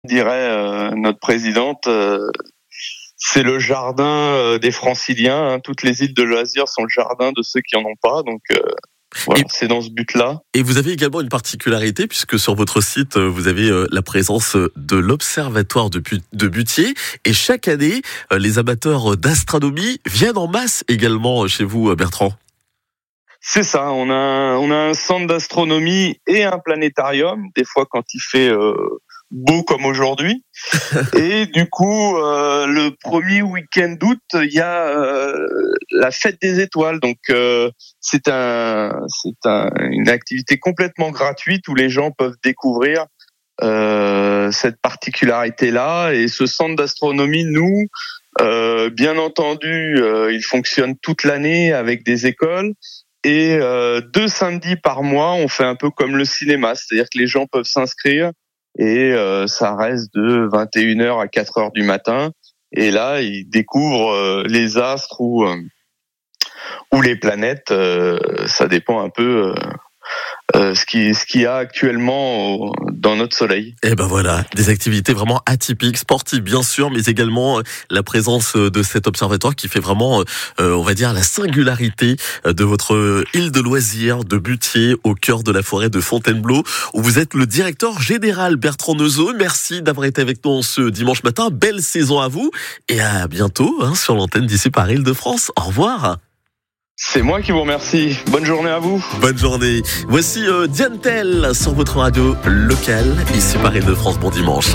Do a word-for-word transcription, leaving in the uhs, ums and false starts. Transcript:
Dirait euh, notre présidente, euh, c'est le jardin euh, des Franciliens. Hein. Toutes les îles de loisirs sont le jardin de ceux qui en ont pas. Donc euh, voilà, et, c'est dans ce but-là. Et vous avez également une particularité puisque sur votre site vous avez euh, la présence de l'Observatoire de, Bu- de Buthiers et chaque année euh, les amateurs d'astronomie viennent en masse également chez vous, Bertrand. C'est ça. On a un, on a un centre d'astronomie et un planétarium. Des fois, quand il fait euh, beau comme aujourd'hui. Et du coup, euh, le premier week-end d'août, il y a euh, la fête des étoiles. Donc, euh, c'est un, c'est un, une activité complètement gratuite où les gens peuvent découvrir euh, cette particularité-là. Et ce centre d'astronomie, nous, euh, bien entendu, euh, il fonctionne toute l'année avec des écoles. Et euh, deux samedis par mois, on fait un peu comme le cinéma, c'est-à-dire que les gens peuvent s'inscrire. Et euh, ça reste de vingt et une heures à quatre heures du matin. Et là, ils découvrent euh, les astres ou, euh, ou les planètes. Euh, ça dépend un peu euh, euh, ce qui ce qu'il y a actuellement au, dans notre soleil. Et ben voilà, des activités vraiment atypiques, sportives bien sûr, mais également la présence de cet observatoire qui fait vraiment, euh, on va dire, la singularité de votre île de loisirs de Buthiers au cœur de la forêt de Fontainebleau, où vous êtes le directeur général Bertrand Neuzeau. Merci d'avoir été avec nous ce dimanche matin. Belle saison à vous et à bientôt hein, sur l'antenne d'ici par Île-de-France. Au revoir. C'est moi qui vous remercie. Bonne journée à vous. Bonne journée. Voici euh, Diane Tell sur votre radio locale, ici par Île-de-France. Bon dimanche.